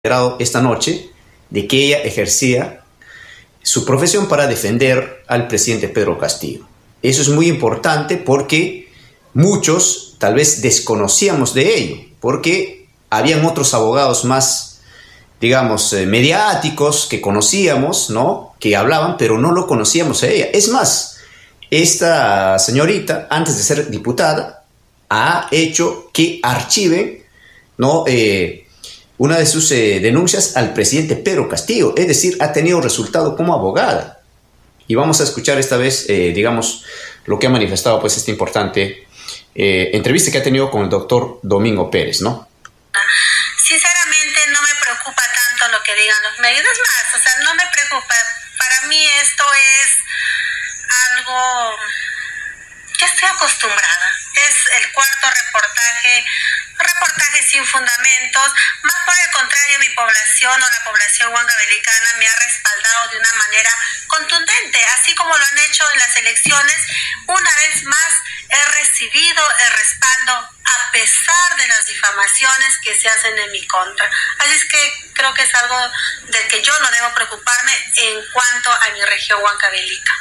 enterado esta noche de que ella ejercía su profesión para defender al presidente Pedro Castillo. Eso es muy importante porque muchos tal vez desconocíamos de ello, porque habían otros abogados más, digamos, mediáticos que conocíamos, ¿no?, que hablaban, pero no lo conocíamos a ella. Es más, esta señorita, antes de ser diputada, ha hecho que archiven, ¿no?, una de sus denuncias al presidente Pedro Castillo, es decir, ha tenido resultado como abogada. Y vamos a escuchar esta vez, digamos, lo que ha manifestado pues esta importante entrevista que ha tenido con el doctor Domingo Pérez, ¿no? Sinceramente no me preocupa tanto lo que digan los medios, es más, o sea, no me preocupa. Para mí esto es algo que estoy acostumbrada. Es el cuarto reportaje sin fundamentos. Más por el contrario, mi población o la población huancabelicana me ha respaldado de una manera contundente, así como lo han hecho en las elecciones. Una vez más he recibido el respaldo a pesar de las difamaciones que se hacen en mi contra. Así es que creo que es algo del que yo no debo preocuparme en cuanto a mi región huancabelica.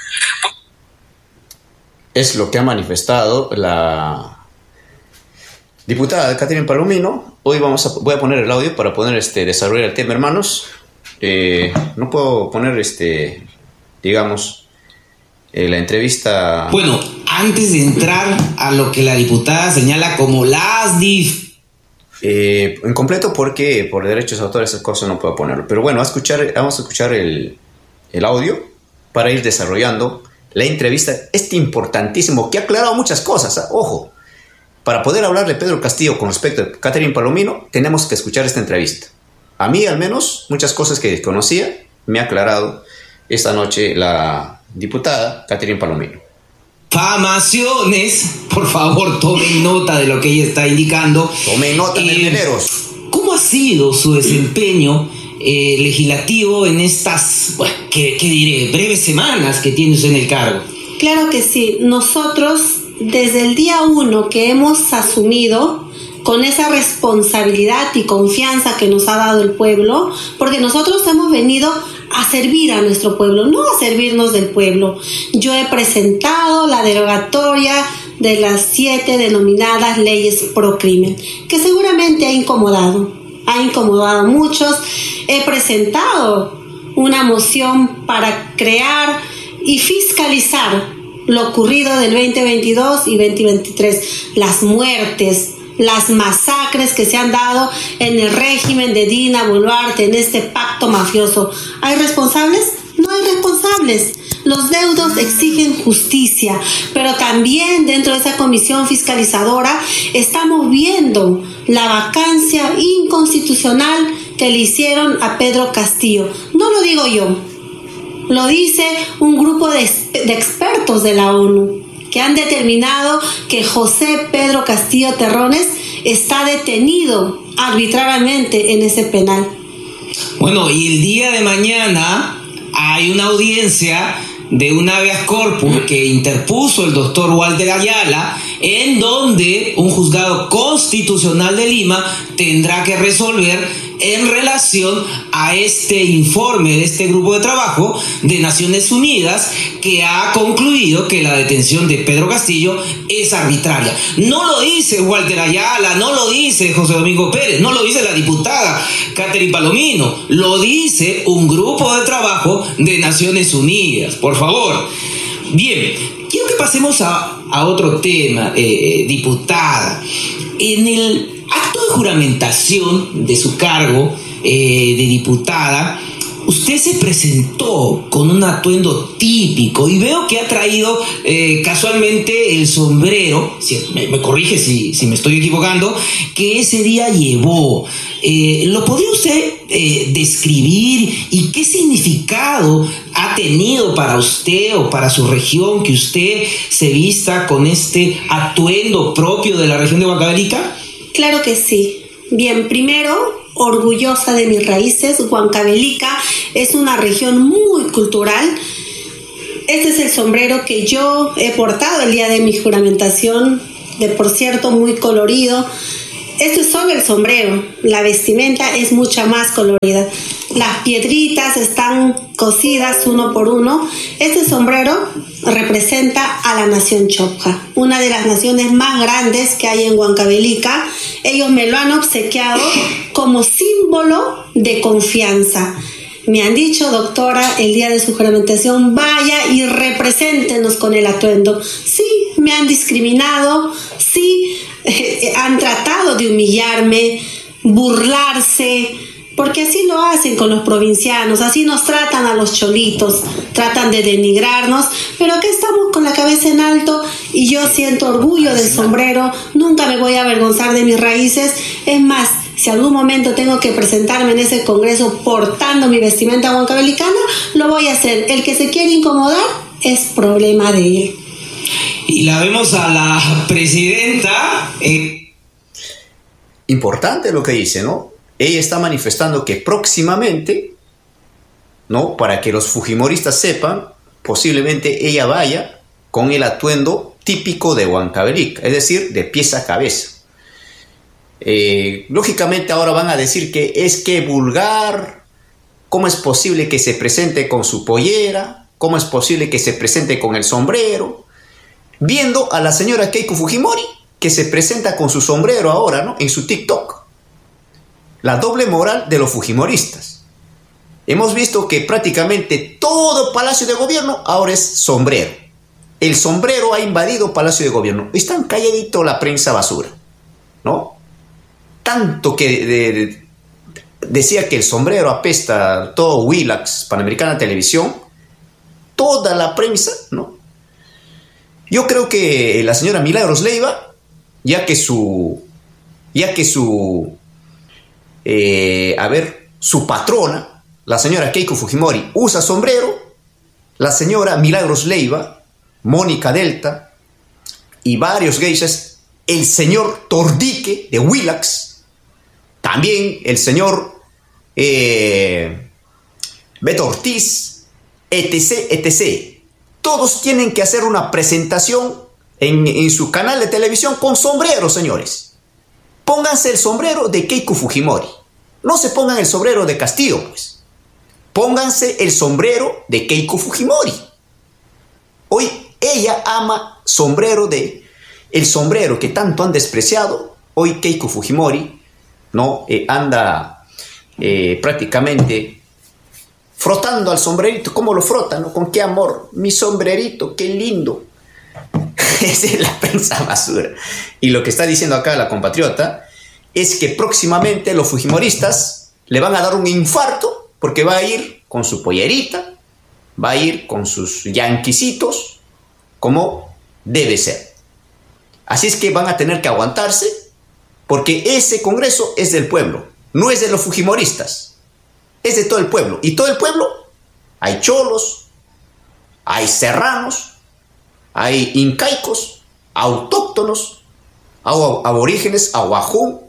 Es lo que ha manifestado la diputada Catherine Palomino. Hoy voy a poner el audio para poder desarrollar el tema, hermanos. No puedo poner digamos, la entrevista. Bueno, antes de entrar a lo que la diputada señala como las en completo, porque por derechos de autor esas cosas no puedo ponerlo. Pero bueno, vamos a escuchar el audio para ir desarrollando la entrevista, importantísimo, que ha aclarado muchas cosas, ¿eh? Ojo, para poder hablar de Pedro Castillo con respecto a Catherine Palomino, tenemos que escuchar esta entrevista. A mí, al menos, muchas cosas que desconocía, me ha aclarado esta noche la diputada Catherine Palomino. Difamaciones, por favor, tomen nota de lo que ella está indicando. Tomen nota, mermeleros. ¿Cómo ha sido su desempeño legislativo en estas, bueno, ¿qué diré?, breves semanas que tiene usted en el cargo? Claro que sí. Nosotros, desde el día 1 que hemos asumido con esa responsabilidad y confianza que nos ha dado el pueblo, porque nosotros hemos venido a servir a nuestro pueblo, no a servirnos del pueblo. Yo he presentado la derogatoria de las 7 denominadas leyes pro crimen, que seguramente ha incomodado a muchos. He presentado una moción para crear y fiscalizar lo ocurrido del 2022 y 2023, las muertes, las masacres que se han dado en el régimen de Dina Boluarte, en este pacto mafioso. ¿Hay responsables? No hay responsables. Los deudos exigen justicia, pero también dentro de esa comisión fiscalizadora estamos viendo la vacancia inconstitucional que le hicieron a Pedro Castillo. No lo digo yo, lo dice un grupo de expertos de la ONU, que han determinado que José Pedro Castillo Terrones está detenido arbitrariamente en ese penal. Bueno, y el día de mañana hay una audiencia de un habeas corpus que interpuso el doctor Walter Ayala, en donde un juzgado constitucional de Lima tendrá que resolver en relación a este informe de este grupo de trabajo de Naciones Unidas, que ha concluido que la detención de Pedro Castillo es arbitraria. No lo dice Walter Ayala, no lo dice José Domingo Pérez, no lo dice la diputada Catherine Palomino, lo dice un grupo de trabajo de Naciones Unidas. Por favor. Bien, quiero que pasemos a otro tema, diputada. En el acto de juramentación de su cargo de diputada, usted se presentó con un atuendo típico y veo que ha traído casualmente el sombrero, me corrige si me estoy equivocando, que ese día llevó. ¿Lo podría usted describir y qué significado ha tenido para usted o para su región que usted se vista con este atuendo propio de la región de Huancavelica? Claro que sí. Bien, primero, orgullosa de mis raíces. Huancavelica es una región muy cultural. Este es el sombrero que yo he portado el día de mi juramentación, de por cierto muy colorido. Esto es solo el sombrero, la vestimenta es mucha más colorida. Las piedritas están cosidas uno por uno. Este sombrero representa a la nación Chopja, una de las naciones más grandes que hay en Huancavelica. Ellos me lo han obsequiado como símbolo de confianza. Me han dicho, doctora, el día de su juramentación, vaya y represéntenos con el atuendo. Sí, me han discriminado, sí, han tratado de humillarme, burlarse, porque así lo hacen con los provincianos, así nos tratan a los cholitos, tratan de denigrarnos, pero acá estamos con la cabeza en alto y yo siento orgullo del sombrero, nunca me voy a avergonzar de mis raíces. Es más, si algún momento tengo que presentarme en ese congreso portando mi vestimenta huancabelicana, lo voy a hacer. El que se quiere incomodar es problema de él. Y la vemos a la presidenta. Importante lo que dice, ¿no? Ella está manifestando que próximamente, ¿no? Para que los fujimoristas sepan, posiblemente ella vaya con el atuendo típico de Huancavelica, es decir, de pies a cabeza. Lógicamente ahora van a decir que es que vulgar, ¿cómo es posible que se presente con su pollera? ¿Cómo es posible que se presente con el sombrero? Viendo a la señora Keiko Fujimori, que se presenta con su sombrero ahora, ¿no? En su TikTok. La doble moral de los fujimoristas. Hemos visto que prácticamente todo Palacio de Gobierno ahora es sombrero. El sombrero ha invadido Palacio de Gobierno. Están calladito la prensa basura, ¿no? Tanto que decía que el sombrero apesta, todo Willax, Panamericana Televisión, toda la prensa, ¿no? Yo creo que la señora Milagros Leiva, ya que su patrona, la señora Keiko Fujimori, usa sombrero, la señora Milagros Leiva, Mónica Delta y varios geishas, el señor Tordique de Willax, también el señor Beto Ortiz, etc., etc. Todos tienen que hacer una presentación en su canal de televisión con sombrero, señores. Pónganse el sombrero de Keiko Fujimori. No se pongan el sombrero de Castillo, pues. Pónganse el sombrero de Keiko Fujimori. Hoy ella ama el sombrero que tanto han despreciado. Hoy Keiko Fujimori, ¿no? Anda prácticamente frotando al sombrerito. ¿Cómo lo frota, no? Con qué amor. Mi sombrerito, qué lindo. Esa es la prensa basura. Y lo que está diciendo acá la compatriota es que próximamente los fujimoristas le van a dar un infarto porque va a ir con su pollerita, va a ir con sus yanquisitos, como debe ser. Así es que van a tener que aguantarse porque ese congreso es del pueblo, no es de los fujimoristas, es de todo el pueblo. Y todo el pueblo, hay cholos, hay serranos, hay incaicos, autóctonos, aborígenes, aguajún,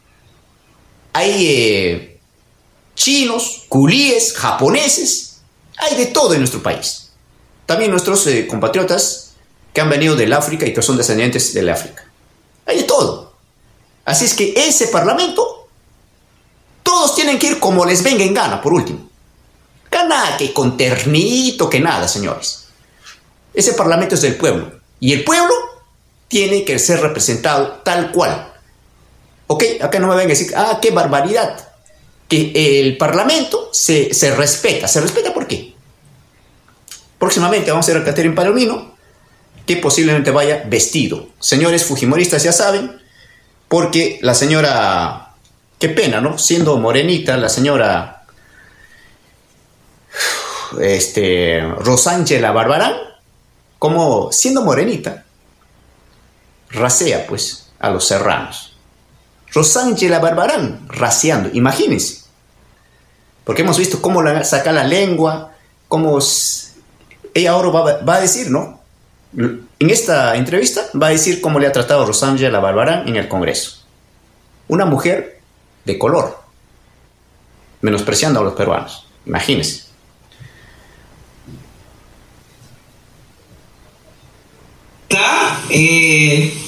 hay chinos, culíes, japoneses, hay de todo en nuestro país. También nuestros compatriotas que han venido del África y que son descendientes del África. Hay de todo. Así es que ese parlamento, todos tienen que ir como les venga en gana, por último. Gana que con ternito, que nada, señores. Ese parlamento es del pueblo. Y el pueblo tiene que ser representado tal cual. ¿Ok? Acá no me vengan a decir, qué barbaridad. Que el parlamento se respeta. ¿Se respeta por qué? Próximamente vamos a ir a Catherine Palomino, que posiblemente vaya vestido. Señores fujimoristas ya saben, porque la señora, qué pena, ¿no? Siendo morenita, la señora Rosángela Barbarán, como siendo morenita, rasea pues a los serranos. Rosángela Barbarán raciando, imagínense. Porque hemos visto cómo saca la lengua, cómo ella ahora va a decir, ¿no? En esta entrevista va a decir cómo le ha tratado a Rosángela Barbarán en el Congreso. Una mujer de color, menospreciando a los peruanos. Imagínense.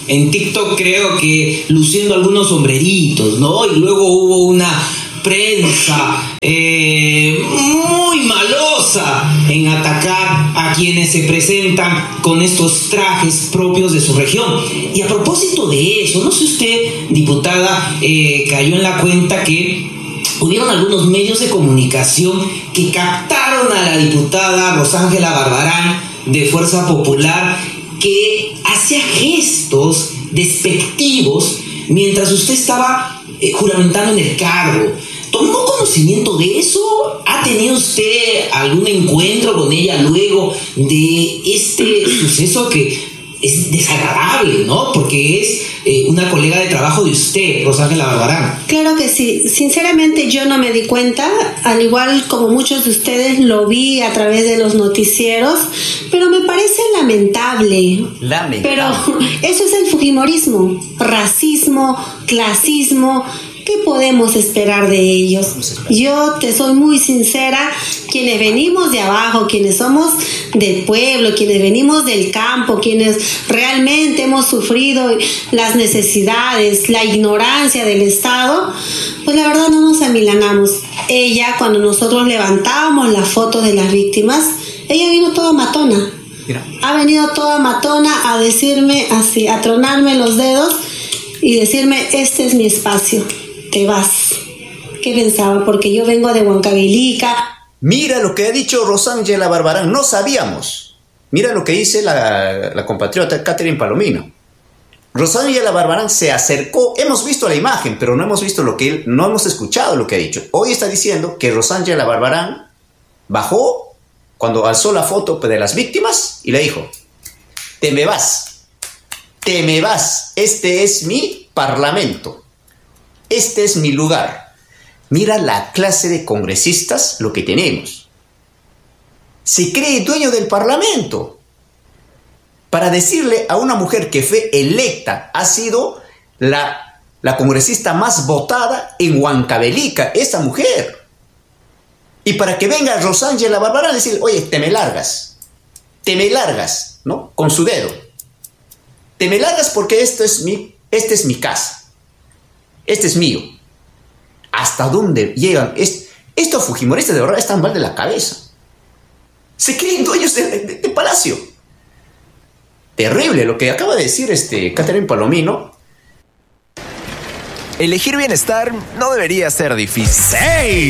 en TikTok, creo que luciendo algunos sombreritos, ¿no? Y luego hubo una prensa muy malosa en atacar a quienes se presentan con estos trajes propios de su región. Y a propósito de eso, no sé usted, diputada, cayó en la cuenta que hubieron algunos medios de comunicación que captaron a la diputada Rosángela Barbarán de Fuerza Popular, que hacía gestos despectivos mientras usted estaba juramentando en el cargo. ¿Tomó conocimiento de eso? ¿Ha tenido usted algún encuentro con ella luego de este suceso que es desagradable, ¿no? Porque es una colega de trabajo de usted, Rosángela Barbarán. Claro que sí. Sinceramente yo no me di cuenta, al igual como muchos de ustedes lo vi a través de los noticieros, pero me parece lamentable. Pero eso es el fujimorismo, racismo, clasismo. ¿Qué podemos esperar de ellos? Yo te soy muy sincera, quienes venimos de abajo, quienes somos del pueblo, quienes venimos del campo, quienes realmente hemos sufrido las necesidades, la ignorancia del Estado, pues la verdad no nos amilanamos. Ella, cuando nosotros levantábamos la foto de las víctimas, ella vino toda matona. Mira. Ha venido toda matona a decirme así, a tronarme los dedos y decirme, este es mi espacio. Te vas. ¿Qué pensaba? Porque yo vengo de Huancavelica. Mira lo que ha dicho Rosángela Barbarán, no sabíamos. Mira lo que dice la compatriota Catherine Palomino. Rosángela Barbarán se acercó, hemos visto la imagen, pero no hemos visto no hemos escuchado lo que ha dicho. Hoy está diciendo que Rosángela Barbarán bajó cuando alzó la foto de las víctimas y le dijo, te me vas, este es mi parlamento. Este es mi lugar. Mira la clase de congresistas lo que tenemos. Se cree dueño del parlamento. Para decirle a una mujer que fue electa, ha sido la congresista más votada en Huancavelica, esa mujer. Y para que venga Rosángela Barbarán a decir, oye, te me largas, ¿no? Con su dedo. Te me largas porque esta es mi casa. Este es mío. ¿Hasta dónde llegan? Estos fujimoristas de verdad están mal de la cabeza. Se creen dueños de palacio. Terrible lo que acaba de decir Catherine Palomino. Elegir bienestar no debería ser difícil.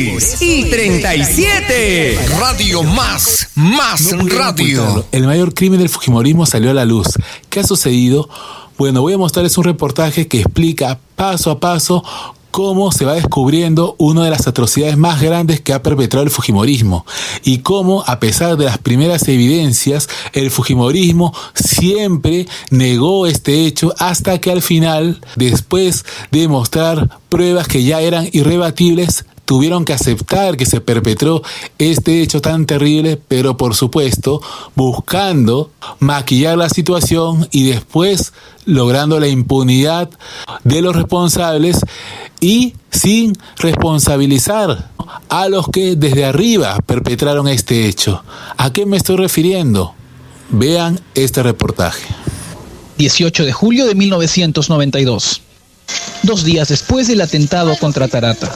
6:37. Radio más radio. El mayor crimen del fujimorismo salió a la luz. ¿Qué ha sucedido? Bueno, voy a mostrarles un reportaje que explica paso a paso cómo se va descubriendo una de las atrocidades más grandes que ha perpetrado el fujimorismo y cómo, a pesar de las primeras evidencias, el fujimorismo siempre negó este hecho hasta que al final, después de mostrar pruebas que ya eran irrebatibles, tuvieron que aceptar que se perpetró este hecho tan terrible, pero por supuesto buscando maquillar la situación y después logrando la impunidad de los responsables y sin responsabilizar a los que desde arriba perpetraron este hecho. ¿A qué me estoy refiriendo? Vean este reportaje. 18 de julio de 1992. 2 días después del atentado contra Tarata.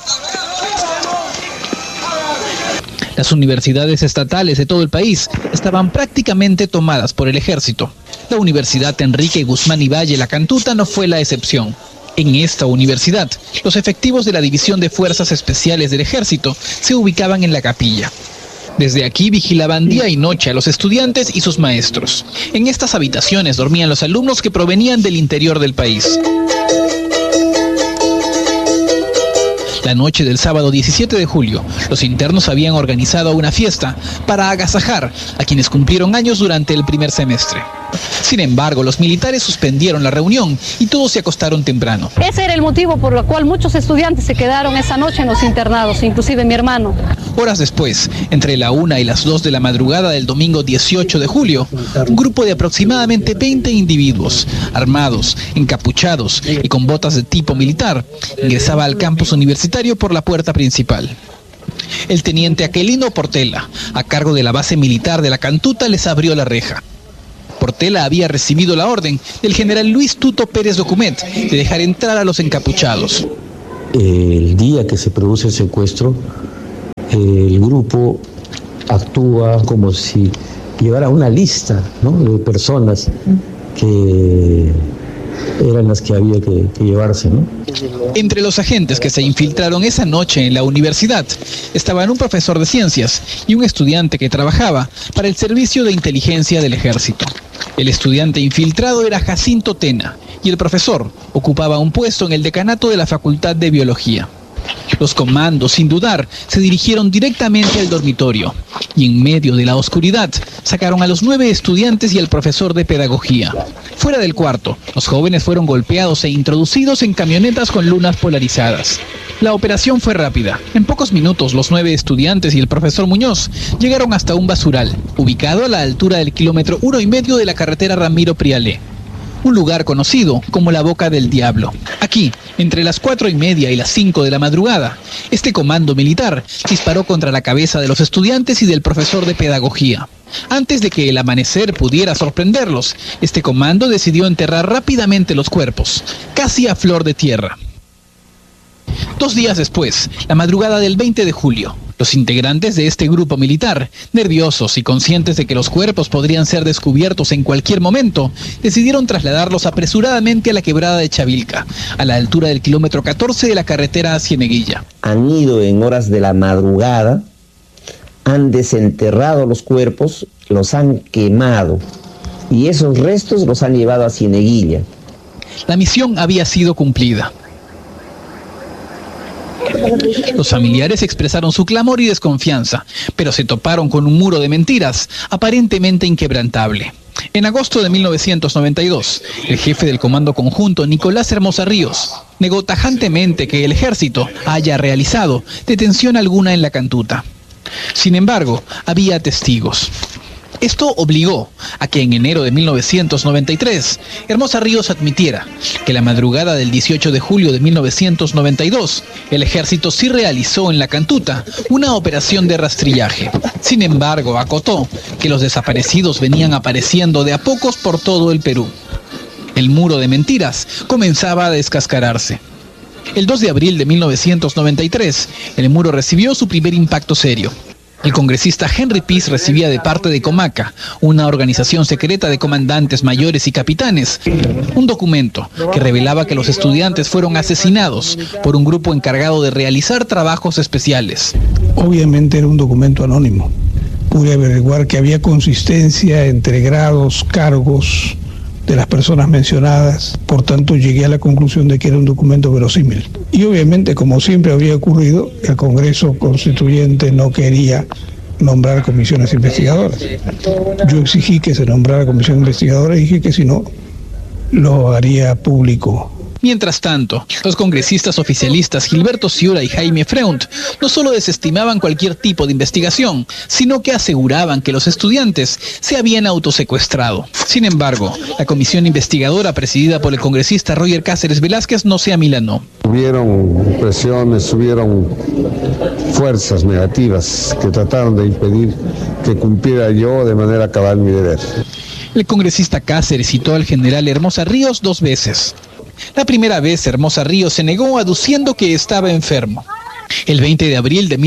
Las universidades estatales de todo el país estaban prácticamente tomadas por el ejército. La Universidad Enrique Guzmán y Valle La Cantuta no fue la excepción. En esta universidad, los efectivos de la División de Fuerzas Especiales del Ejército se ubicaban en la capilla. Desde aquí vigilaban día y noche a los estudiantes y sus maestros. En estas habitaciones dormían los alumnos que provenían del interior del país. La noche del sábado 17 de julio, los internos habían organizado una fiesta para agasajar a quienes cumplieron años durante el primer semestre. Sin embargo, los militares suspendieron la reunión y todos se acostaron temprano. Ese era el motivo por el cual muchos estudiantes se quedaron esa noche en los internados, inclusive mi hermano. Horas después, entre la 1 y las 2 de la madrugada del domingo 18 de julio, un grupo de aproximadamente 20 individuos, armados, encapuchados y con botas de tipo militar, ingresaba al campus universitario por la puerta principal. El teniente Aquelino Portela, a cargo de la base militar de La Cantuta, les abrió la reja. Portela había recibido la orden del general Luis Tuto Pérez Document de dejar entrar a los encapuchados. El día que se produce el secuestro, el grupo actúa como si llevara una lista, ¿no?, de personas que eran las que había que llevarse, ¿no? Entre los agentes que se infiltraron esa noche en la universidad estaban un profesor de ciencias y un estudiante que trabajaba para el servicio de inteligencia del ejército. El estudiante infiltrado era Jacinto Tena y el profesor ocupaba un puesto en el decanato de la Facultad de Biología. Los comandos, sin dudar, se dirigieron directamente al dormitorio y en medio de la oscuridad sacaron a los 9 estudiantes y al profesor de pedagogía. Fuera del cuarto, los jóvenes fueron golpeados e introducidos en camionetas con lunas polarizadas. La operación fue rápida. En pocos minutos, los 9 estudiantes y el profesor Muñoz llegaron hasta un basural, ubicado a la altura del kilómetro 1,5 de la carretera Ramiro Prialé, un lugar conocido como la Boca del Diablo. Aquí, entre las 4:30 y las 5 de la madrugada, este comando militar disparó contra la cabeza de los estudiantes y del profesor de pedagogía. Antes de que el amanecer pudiera sorprenderlos, este comando decidió enterrar rápidamente los cuerpos, casi a flor de tierra. 2 días después, la madrugada del 20 de julio, los integrantes de este grupo militar, nerviosos y conscientes de que los cuerpos podrían ser descubiertos en cualquier momento, decidieron trasladarlos apresuradamente a la quebrada de Chavilca, a la altura del kilómetro 14 de la carretera a Cieneguilla. Han ido en horas de la madrugada, han desenterrado los cuerpos, los han quemado y esos restos los han llevado a Cieneguilla. La misión había sido cumplida. Los familiares expresaron su clamor y desconfianza, pero se toparon con un muro de mentiras aparentemente inquebrantable. En agosto de 1992, el jefe del Comando Conjunto, Nicolás Hermosa Ríos, negó tajantemente que el ejército haya realizado detención alguna en la Cantuta. Sin embargo, había testigos. Esto obligó a que en enero de 1993, Hermosa Ríos admitiera que la madrugada del 18 de julio de 1992, el ejército sí realizó en la Cantuta una operación de rastrillaje. Sin embargo, acotó que los desaparecidos venían apareciendo de a pocos por todo el Perú. El muro de mentiras comenzaba a descascararse. El 2 de abril de 1993, el muro recibió su primer impacto serio. El congresista Henry Piz recibía de parte de Comaca, una organización secreta de comandantes mayores y capitanes, un documento que revelaba que los estudiantes fueron asesinados por un grupo encargado de realizar trabajos especiales. Obviamente era un documento anónimo. Pude averiguar que había consistencia entre grados, cargos de las personas mencionadas, por tanto llegué a la conclusión de que era un documento verosímil. Y obviamente, como siempre había ocurrido, el Congreso Constituyente no quería nombrar comisiones investigadoras. Yo exigí que se nombrara comisión investigadora y dije que si no, lo haría público. Mientras tanto, los congresistas oficialistas Gilberto Ciura y Jaime Freunt no solo desestimaban cualquier tipo de investigación, sino que aseguraban que los estudiantes se habían autosecuestrado. Sin embargo, la comisión investigadora presidida por el congresista Roger Cáceres Velázquez no se amilanó. Hubieron presiones, hubieron fuerzas negativas que trataron de impedir que cumpliera yo de manera cabal mi deber. El congresista Cáceres citó al general Hermosa Ríos 2 veces. La primera vez Hermosa Ríos se negó aduciendo que estaba enfermo. El 20 de abril de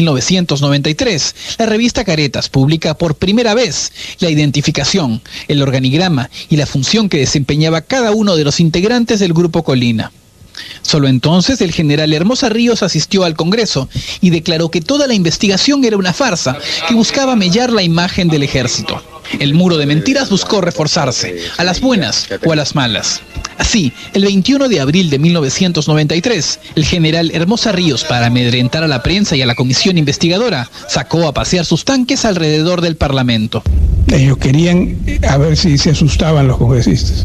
1993, la revista Caretas publica por primera vez la identificación, el organigrama y la función que desempeñaba cada uno de los integrantes del Grupo Colina. Solo entonces el general Hermosa Ríos asistió al Congreso y declaró que toda la investigación era una farsa que buscaba mellar la imagen del ejército. El muro de mentiras buscó reforzarse, a las buenas o a las malas. Así, el 21 de abril de 1993, el general Hermosa Ríos, para amedrentar a la prensa y a la comisión investigadora, sacó a pasear sus tanques alrededor del Parlamento. Ellos querían a ver si se asustaban los congresistas.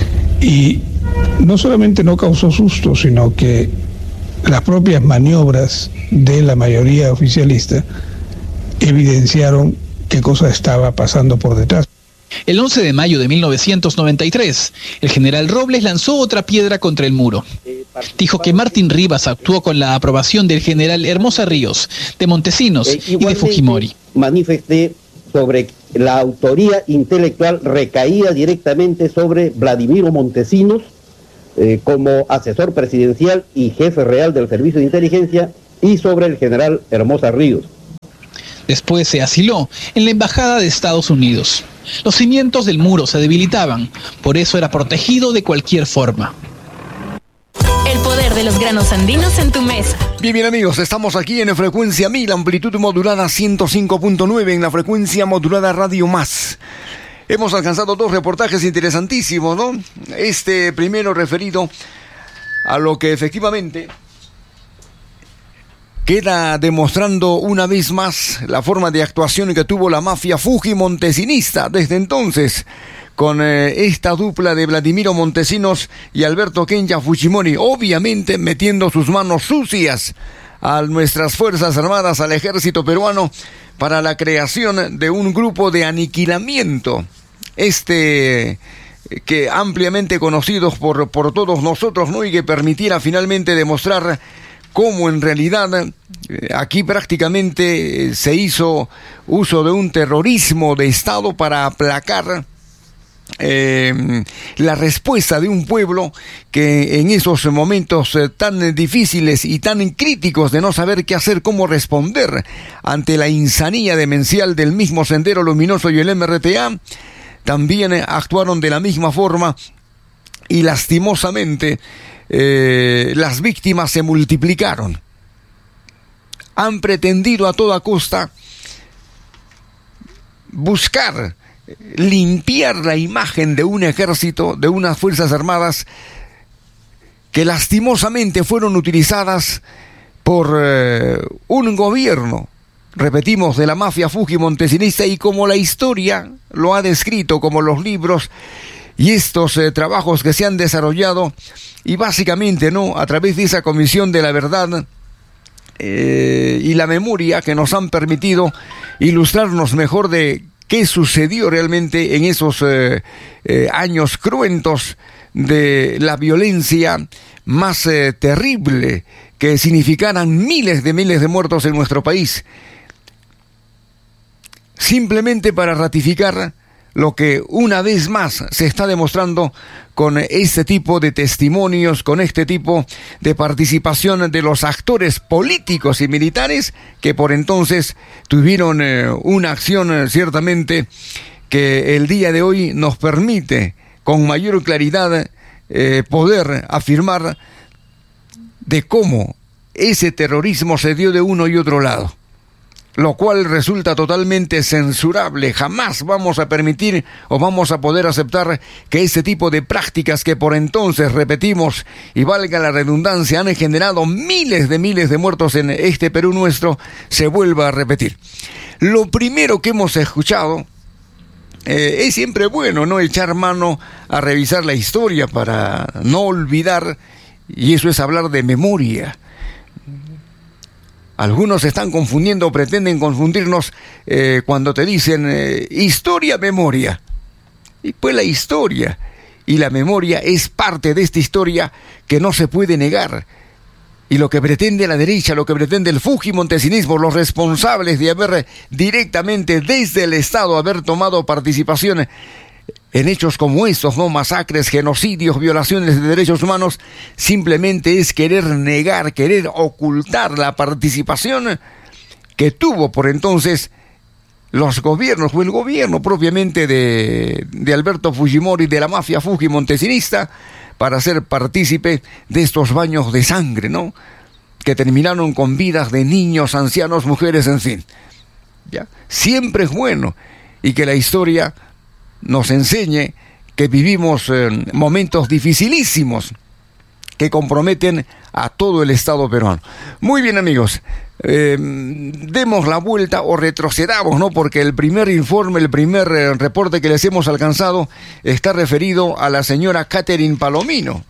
Y no solamente no causó susto, sino que las propias maniobras de la mayoría oficialista evidenciaron qué cosa estaba pasando por detrás. El 11 de mayo de 1993, el general Robles lanzó otra piedra contra el muro. Dijo que Martín Rivas actuó con la aprobación del general Hermosa Ríos, de Montesinos y de Fujimori. Manifesté sobre la autoría intelectual recaía directamente sobre Vladimiro Montesinos, como asesor presidencial y jefe real del Servicio de Inteligencia, y sobre el general Hermosa Ríos. Después se asiló en la Embajada de Estados Unidos. Los cimientos del muro se debilitaban, por eso era protegido de cualquier forma. El poder de los granos andinos en tu mesa. Bien amigos, estamos aquí en frecuencia 1000, amplitud modulada 105.9 en la frecuencia modulada Radio Más. Hemos alcanzado 2 reportajes interesantísimos, ¿no? Este primero referido a lo que efectivamente queda demostrando una vez más la forma de actuación que tuvo la mafia fujimontesinista desde entonces, con esta dupla de Vladimiro Montesinos y Alberto Kenya Fujimori, obviamente metiendo sus manos sucias a nuestras Fuerzas Armadas, al ejército peruano, para la creación de un grupo de aniquilamiento, que ampliamente conocidos por todos nosotros, ¿no? Y que permitiera finalmente demostrar cómo en realidad aquí prácticamente se hizo uso de un terrorismo de Estado para aplacar la respuesta de un pueblo que en esos momentos tan difíciles y tan críticos de no saber qué hacer, cómo responder ante la insanía demencial del mismo Sendero Luminoso y el MRTA, también actuaron de la misma forma y lastimosamente las víctimas se multiplicaron. Han pretendido a toda costa buscar limpiar la imagen de un ejército, de unas Fuerzas Armadas que lastimosamente fueron utilizadas por un gobierno, repetimos, de la mafia fujimontesinista, y como la historia lo ha descrito, como los libros y estos trabajos que se han desarrollado, y básicamente, ¿no?, a través de esa Comisión de la Verdad y la Memoria, que nos han permitido ilustrarnos mejor de qué sucedió realmente en esos años cruentos de la violencia más terrible, que significaran miles de muertos en nuestro país. Simplemente para ratificar lo que una vez más se está demostrando con este tipo de testimonios, con este tipo de participación de los actores políticos y militares que por entonces tuvieron una acción ciertamente que el día de hoy nos permite con mayor claridad poder afirmar de cómo ese terrorismo se dio de uno y otro lado, lo cual resulta totalmente censurable. Jamás vamos a permitir o vamos a poder aceptar que este tipo de prácticas que por entonces, repetimos, y valga la redundancia, han generado miles de muertos en este Perú nuestro, se vuelva a repetir. Lo primero que hemos escuchado, es siempre bueno, ¿no?, echar mano a revisar la historia para no olvidar, y eso es hablar de memoria. Algunos se están confundiendo o pretenden confundirnos cuando te dicen historia, memoria. Y pues la historia y la memoria es parte de esta historia que no se puede negar. Y lo que pretende la derecha, lo que pretende el fujimontesinismo, los responsables de haber directamente desde el Estado haber tomado participación en hechos como estos, ¿no?, masacres, genocidios, violaciones de derechos humanos, simplemente es querer negar, querer ocultar la participación que tuvo por entonces los gobiernos, o el gobierno propiamente de Alberto Fujimori, de la mafia fujimontesinista, para ser partícipe de estos baños de sangre, ¿no?, que terminaron con vidas de niños, ancianos, mujeres, en fin. ¿Ya? Siempre es bueno, y que la historia nos enseñe que vivimos momentos dificilísimos que comprometen a todo el Estado peruano. Muy bien, amigos, demos la vuelta o retrocedamos, ¿no?, porque el primer informe, el primer reporte que les hemos alcanzado está referido a la señora Catherine Palomino.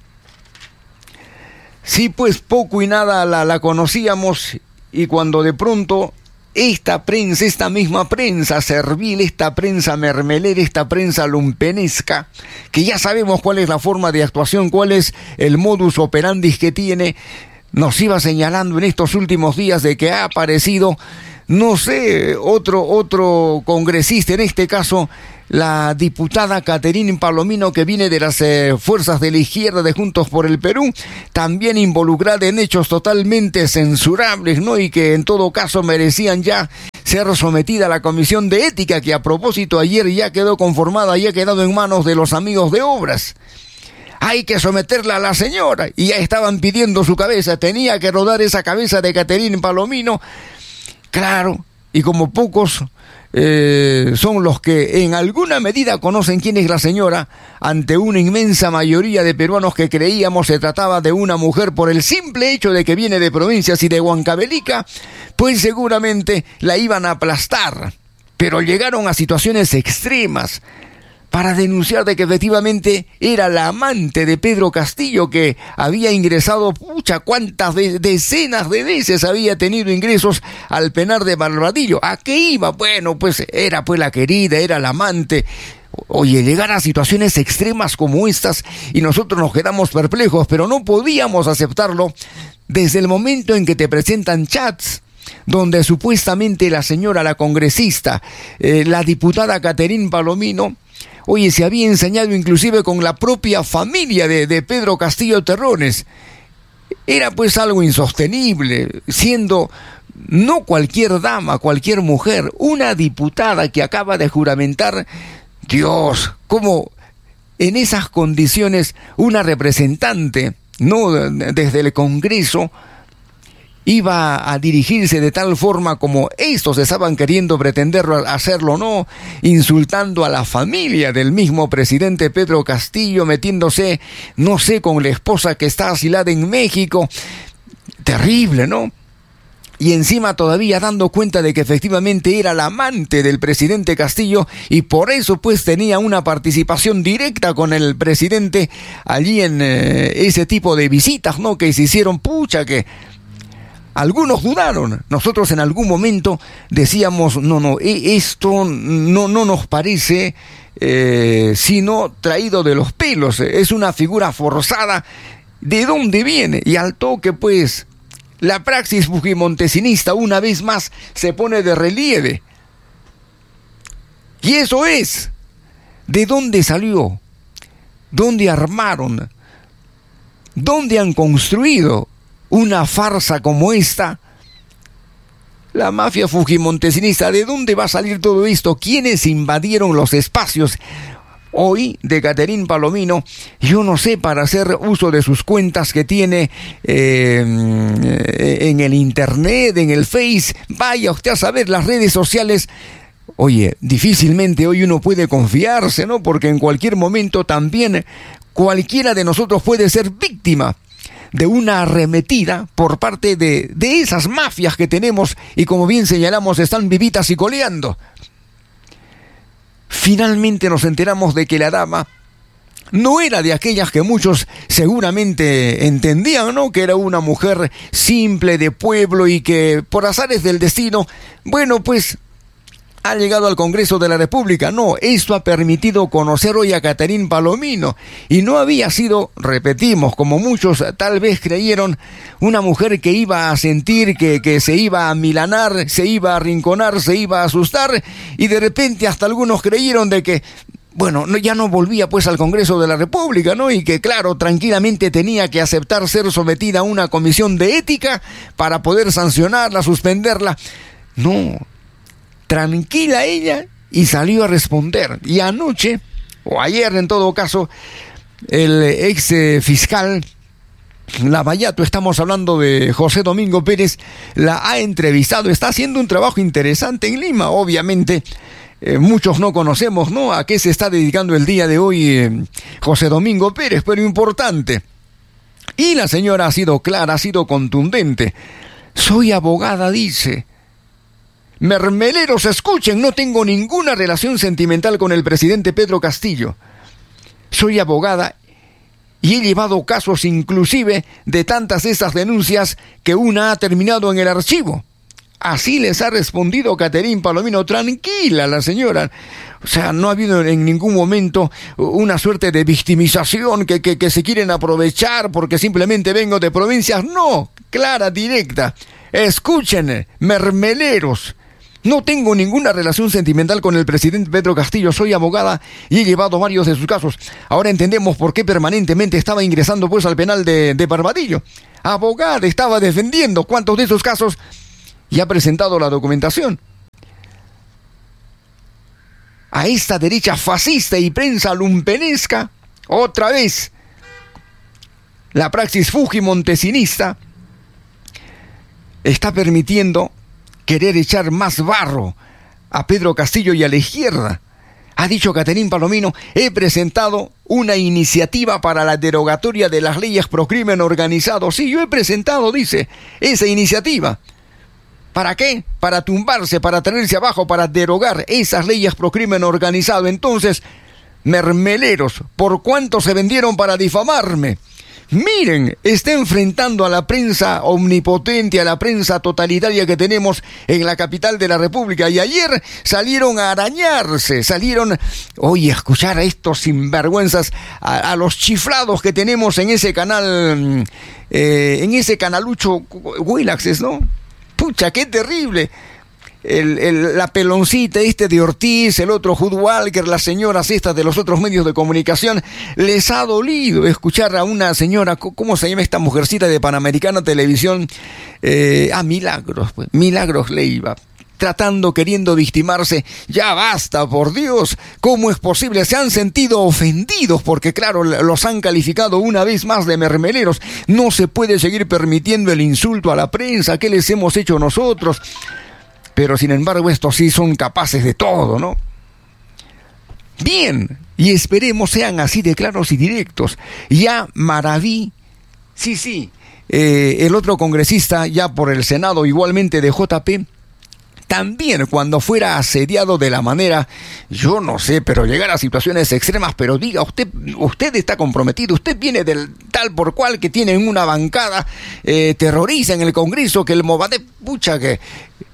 Sí, pues poco y nada la conocíamos, y cuando de pronto esta prensa, esta misma prensa servil, esta prensa mermelera, esta prensa lumpenesca, que ya sabemos cuál es la forma de actuación, cuál es el modus operandi que tiene, nos iba señalando en estos últimos días de que ha aparecido no sé, otro congresista, en este caso la diputada Caterine Palomino, que viene de las fuerzas de la izquierda de Juntos por el Perú, también involucrada en hechos totalmente censurables, ¿no? Y que en todo caso merecían ya ser sometida a la Comisión de Ética, que a propósito ayer ya quedó conformada, ya ha quedado en manos de los amigos de obras. Hay que someterla a la señora, y ya estaban pidiendo su cabeza, tenía que rodar esa cabeza de Caterine Palomino, claro, y como pocos son los que en alguna medida conocen quién es la señora, ante una inmensa mayoría de peruanos que creíamos se trataba de una mujer por el simple hecho de que viene de provincias y de Huancavelica, pues seguramente la iban a aplastar, pero llegaron a situaciones extremas para denunciar de que efectivamente era la amante de Pedro Castillo, que había ingresado, cuántas decenas de veces había tenido ingresos al penal de Barbadillo. ¿A qué iba? Bueno, pues era la querida, era la amante. Oye, llegar a situaciones extremas como estas, y nosotros nos quedamos perplejos, pero no podíamos aceptarlo desde el momento en que te presentan chats donde supuestamente la señora, la congresista, la diputada Caterine Palomino, oye, se había ensañado inclusive con la propia familia de Pedro Castillo Terrones. Era pues algo insostenible, siendo no cualquier dama, cualquier mujer, una diputada que acaba de juramentar. Dios, cómo en esas condiciones una representante, no desde el Congreso, iba a dirigirse de tal forma como estos estaban queriendo pretender hacerlo, ¿no? Insultando a la familia del mismo presidente Pedro Castillo, metiéndose, no sé, con la esposa que está asilada en México. Terrible, ¿no? Y encima todavía dando cuenta de que efectivamente era la amante del presidente Castillo, y por eso pues tenía una participación directa con el presidente allí en ese tipo de visitas, ¿no? Que se hicieron, que algunos dudaron. Nosotros en algún momento decíamos, esto no nos parece sino traído de los pelos, es una figura forzada. ¿De dónde viene? Y al toque pues la praxis fujimontesinista una vez más se pone de relieve. Y eso es, ¿de dónde salió? ¿Dónde armaron? ¿Dónde han construido una farsa como esta? La mafia fujimontesinista. ¿De dónde va a salir todo esto? ¿Quiénes invadieron los espacios hoy de Caterine Palomino? Yo no sé, para hacer uso de sus cuentas que tiene en el internet, en el Face. Vaya usted a saber, las redes sociales. Oye, difícilmente hoy uno puede confiarse, ¿no? Porque en cualquier momento también cualquiera de nosotros puede ser víctima de una arremetida por parte de esas mafias que tenemos, y como bien señalamos, están vivitas y coleando. Finalmente nos enteramos de que la dama no era de aquellas que muchos seguramente entendían, ¿no? Que era una mujer simple, de pueblo, y que por azares del destino, bueno, pues ha llegado al Congreso de la República. No, esto ha permitido conocer hoy a Caterine Palomino, y no había sido, repetimos, como muchos tal vez creyeron, una mujer que iba a sentir que se iba a milanar, se iba a arrinconar, se iba a asustar, y de repente hasta algunos creyeron de que, bueno, ya no volvía pues al Congreso de la República, ¿no? Y que claro, tranquilamente tenía que aceptar ser sometida a una comisión de ética para poder sancionarla, suspenderla. No, tranquila ella, y salió a responder. Y anoche, o ayer en todo caso, el ex fiscal Lavallato, estamos hablando de José Domingo Pérez, la ha entrevistado. Está haciendo un trabajo interesante en Lima, obviamente. Muchos no conocemos, ¿no?, a qué se está dedicando el día de hoy José Domingo Pérez, pero importante. Y la señora ha sido clara, ha sido contundente. Soy abogada, dice. Mermeleros, escuchen, no tengo ninguna relación sentimental con el presidente Pedro Castillo. Soy abogada y he llevado casos inclusive de tantas esas denuncias que una ha terminado en el archivo. Así les ha respondido Caterine Palomino. Tranquila la señora. O sea, no ha habido en ningún momento una suerte de victimización que se quieren aprovechar porque simplemente vengo de provincias. No, clara, directa. Escuchen, mermeleros. No tengo ninguna relación sentimental con el presidente Pedro Castillo, soy abogada y he llevado varios de sus casos. Ahora entendemos por qué permanentemente estaba ingresando pues al penal de Barbadillo. Abogada, estaba defendiendo cuántos de esos casos y ha presentado la documentación. A esta derecha fascista y prensa lumpenesca, otra vez, la praxis fujimontesinista está permitiendo querer echar más barro a Pedro Castillo y a la izquierda. Ha dicho Caterín Palomino, he presentado una iniciativa para la derogatoria de las leyes pro crimen organizado. Sí, yo he presentado, dice, esa iniciativa. ¿Para qué? Para tumbarse, para tenerse abajo, para derogar esas leyes pro crimen organizado. Entonces, mermeleros, ¿por cuánto se vendieron para difamarme? Miren, está enfrentando a la prensa omnipotente, a la prensa totalitaria que tenemos en la capital de la República. Y ayer salieron a arañarse, salieron, oye, a escuchar a estos sinvergüenzas, a los chiflados que tenemos en ese canal, en ese canalucho Willaxes, ¿no? Pucha, qué terrible. La peloncita de Ortiz, el otro Hood Walker, las señoras estas de los otros medios de comunicación, les ha dolido escuchar a una señora, ¿cómo se llama esta mujercita de Panamericana Televisión? Milagros, pues, Milagros Leiva, queriendo victimarse. Ya basta, por Dios, ¿cómo es posible? Se han sentido ofendidos porque, claro, los han calificado una vez más de mermeleros. No se puede seguir permitiendo el insulto a la prensa. ¿Qué les hemos hecho nosotros? Pero sin embargo estos sí son capaces de todo, ¿no? Bien, y esperemos sean así de claros y directos. Ya Maraví, sí, el otro congresista ya por el Senado igualmente de JP, también cuando fuera asediado de la manera, yo no sé, pero llegar a situaciones extremas, pero diga, usted está comprometido, usted viene del tal por cual que tienen una bancada, terroriza en el Congreso, que el Movadef, pucha que...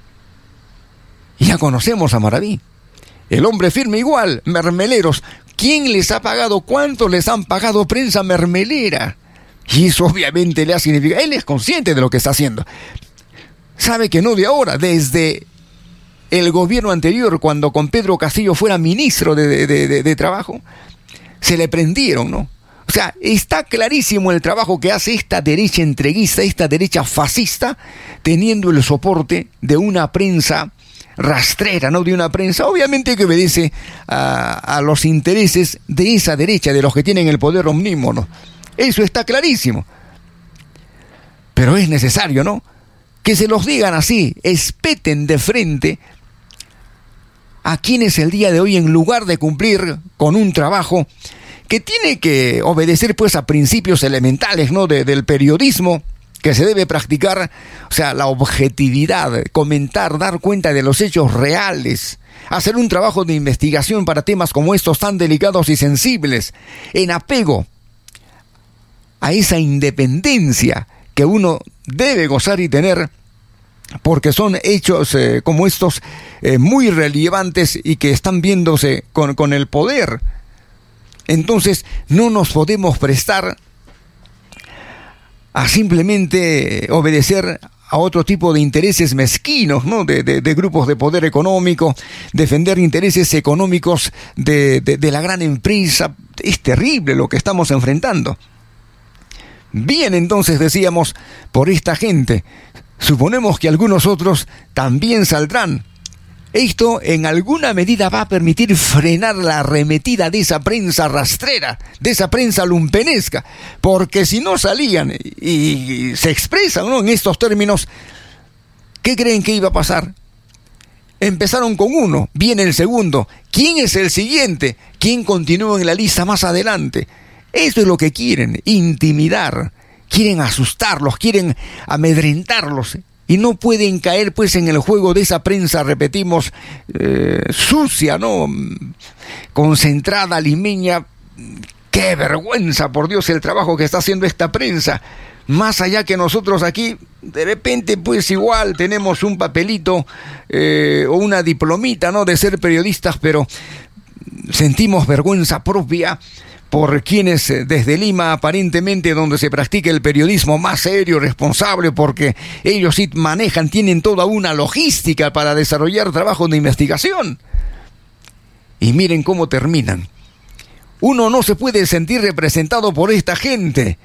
Ya conocemos a Maraví. El hombre firme igual, mermeleros. ¿Quién les ha pagado? ¿Cuánto les han pagado prensa mermelera? Y eso obviamente le ha significado... Él es consciente de lo que está haciendo. Sabe que no de ahora, desde el gobierno anterior, cuando con Pedro Castillo fuera ministro de Trabajo, se le prendieron, ¿no? O sea, está clarísimo el trabajo que hace esta derecha entreguista, esta derecha fascista, teniendo el soporte de una prensa rastrera, ¿no? De una prensa, obviamente, que obedece a los intereses de esa derecha, de los que tienen el poder omnímono. Eso está clarísimo. Pero es necesario, ¿no? Que se los digan así, espeten de frente a quienes el día de hoy, en lugar de cumplir con un trabajo que tiene que obedecer pues a principios elementales, ¿no? Del periodismo, que se debe practicar, o sea, la objetividad, comentar, dar cuenta de los hechos reales, hacer un trabajo de investigación para temas como estos tan delicados y sensibles, en apego a esa independencia que uno debe gozar y tener, porque son hechos como estos muy relevantes y que están viéndose con el poder. Entonces no nos podemos prestar a simplemente obedecer a otro tipo de intereses mezquinos, ¿no? De grupos de poder económico, defender intereses económicos de la gran empresa. Es terrible lo que estamos enfrentando. Bien, entonces decíamos, por esta gente, suponemos que algunos otros también saldrán. Esto en alguna medida va a permitir frenar la arremetida de esa prensa rastrera, de esa prensa lumpenesca, porque si no salían y se expresan, ¿no? En estos términos, ¿qué creen que iba a pasar? Empezaron con uno, viene el segundo. ¿Quién es el siguiente? ¿Quién continúa en la lista más adelante? Eso es lo que quieren, intimidar, quieren asustarlos, quieren amedrentarlos. Y no pueden caer pues en el juego de esa prensa, repetimos, sucia, ¿no? Concentrada, limeña. ¡Qué vergüenza, por Dios, el trabajo que está haciendo esta prensa! Más allá que nosotros aquí, de repente pues igual tenemos un papelito o una diplomita, ¿no? De ser periodistas, pero sentimos vergüenza propia por quienes desde Lima, aparentemente donde se practica el periodismo más serio, responsable, porque ellos sí manejan, tienen toda una logística para desarrollar trabajos de investigación. Y miren cómo terminan. Uno no se puede sentir representado por esta gente.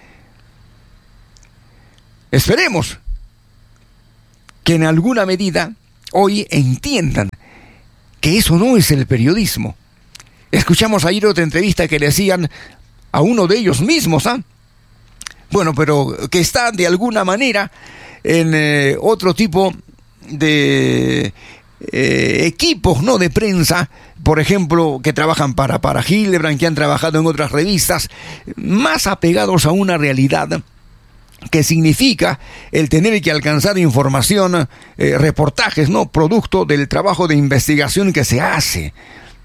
Esperemos que en alguna medida hoy entiendan que eso no es el periodismo. Escuchamos ayer otra entrevista que le hacían a uno de ellos mismos, ¿ah? Bueno, pero que está de alguna manera en otro tipo de equipos, ¿no?, de prensa, por ejemplo, que trabajan para Hildebrand, que han trabajado en otras revistas, más apegados a una realidad que significa el tener que alcanzar información, reportajes, ¿no?, producto del trabajo de investigación que se hace.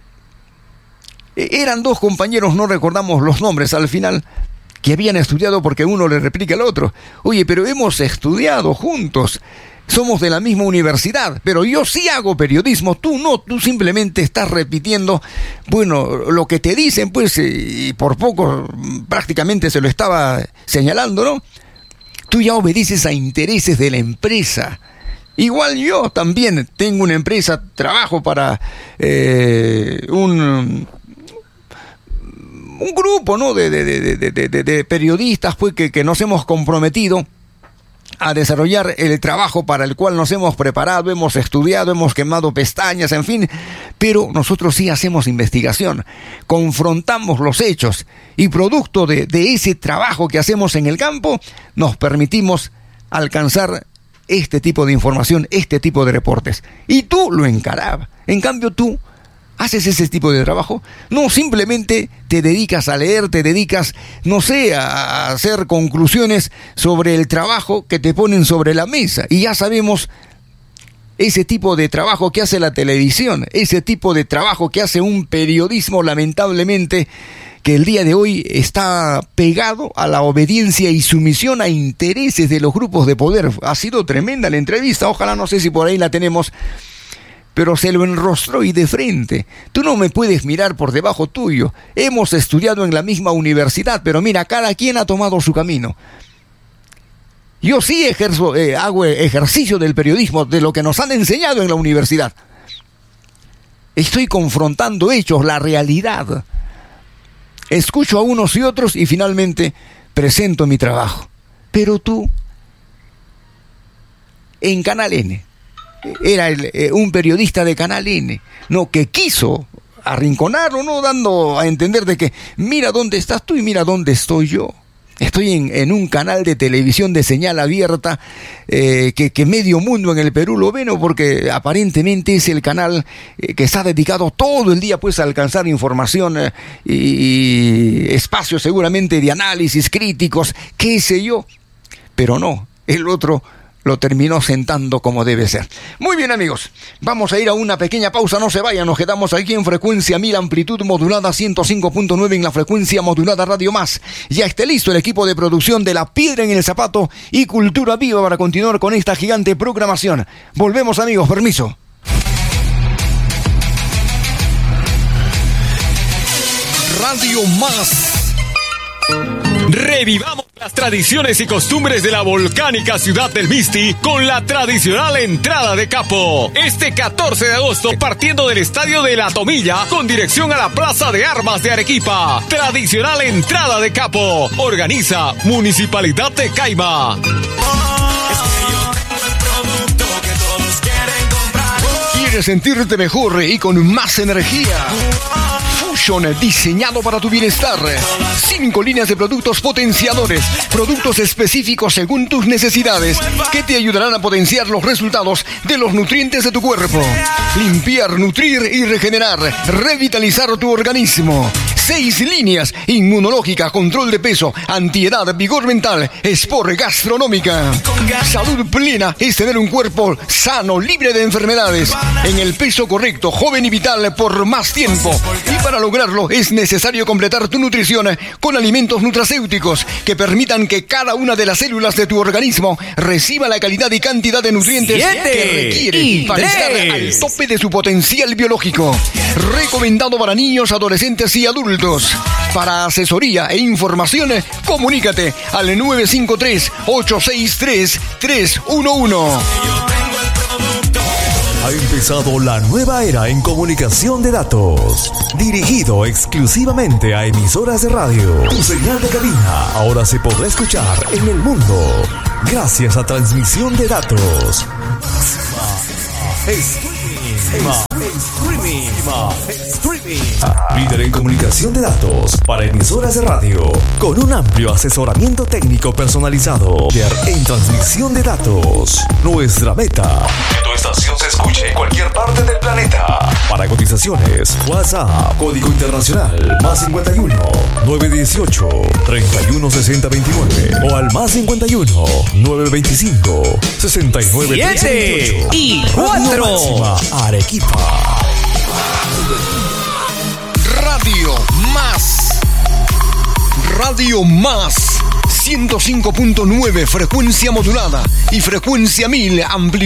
Eran dos compañeros, no recordamos los nombres al final, que habían estudiado, porque uno le replica al otro: oye, pero hemos estudiado juntos, somos de la misma universidad, pero yo sí hago periodismo, tú no, tú simplemente estás repitiendo, bueno, lo que te dicen, pues, y por poco prácticamente se lo estaba señalando, ¿no? Tú ya obedeces a intereses de la empresa. Igual yo también tengo una empresa, trabajo para un grupo, ¿no?, de periodistas, pues, que nos hemos comprometido a desarrollar el trabajo para el cual nos hemos preparado, hemos estudiado, hemos quemado pestañas, en fin, pero nosotros sí hacemos investigación, confrontamos los hechos y producto de ese trabajo que hacemos en el campo, nos permitimos alcanzar este tipo de información, este tipo de reportes. Y tú lo encarabas. En cambio, tú haces ese tipo de trabajo, no simplemente te dedicas a leer, te dedicas, no sé, a hacer conclusiones sobre el trabajo que te ponen sobre la mesa. Y ya sabemos ese tipo de trabajo que hace la televisión, ese tipo de trabajo que hace un periodismo, lamentablemente, que el día de hoy está pegado a la obediencia y sumisión a intereses de los grupos de poder. Ha sido tremenda la entrevista, ojalá, no sé si por ahí la tenemos, pero se lo enrostró y de frente. Tú no me puedes mirar por debajo tuyo. Hemos estudiado en la misma universidad, pero mira, cada quien ha tomado su camino. Yo sí hago ejercicio del periodismo, de lo que nos han enseñado en la universidad. Estoy confrontando hechos, la realidad. Escucho a unos y otros y finalmente presento mi trabajo. Pero tú, en Canal N, era un periodista de Canal N, no, que quiso arrinconarlo, no, dando a entender de que mira dónde estás tú y mira dónde estoy yo. Estoy en un canal de televisión de señal abierta que medio mundo en el Perú lo ve, ¿no?, porque aparentemente es el canal que está dedicado todo el día, pues, a alcanzar información y espacios seguramente de análisis críticos, qué sé yo. Pero no, el otro lo terminó sentando como debe ser. Muy bien, amigos, vamos a ir a una pequeña pausa, no se vayan, nos quedamos aquí en frecuencia 1000, amplitud modulada 105.9 en la frecuencia modulada Radio Más. Ya está listo el equipo de producción de La Piedra en el Zapato y Cultura Viva para continuar con esta gigante programación. Volvemos, amigos, permiso. Radio Más. Revivamos las tradiciones y costumbres de la volcánica ciudad del Misti con la tradicional entrada de capo. Este 14 de agosto, partiendo del estadio de La Tomilla, con dirección a la Plaza de Armas de Arequipa. Tradicional entrada de capo. Organiza Municipalidad de Caima. ¿Quieres sentirte mejor y con más energía? Fusion, diseñado para tu bienestar. 5 líneas de productos potenciadores, productos específicos según tus necesidades, que te ayudarán a potenciar los resultados de los nutrientes de tu cuerpo. Limpiar, nutrir y regenerar, revitalizar tu organismo. 6 líneas: inmunológica, control de peso, antiedad, vigor mental, sport, gastronómica. Salud plena es tener un cuerpo sano, libre de enfermedades, en el peso correcto, joven y vital por más tiempo. Y para lograrlo es necesario completar tu nutrición con alimentos nutracéuticos que permitan que cada una de las células de tu organismo reciba la calidad y cantidad de nutrientes que requiere para estar al tope de su potencial biológico. Recomendado para niños, adolescentes y adultos. Para asesoría e información, comunícate al 953-863-311. Ha empezado la nueva era en comunicación de datos, dirigido exclusivamente a emisoras de radio. Tu señal de cabina ahora se podrá escuchar en el mundo gracias a transmisión de datos. Streaming. Líder en comunicación de datos para emisoras de radio, con un amplio asesoramiento técnico personalizado. Líder en transmisión de datos. Nuestra meta: que tu estación se escuche en cualquier parte del planeta. Para cotizaciones, WhatsApp, código internacional, +51 918 316029 o al +51 925 69 7 y 4. Arequipa. Radio Más 105.9 frecuencia modulada y frecuencia 1000 amplitud.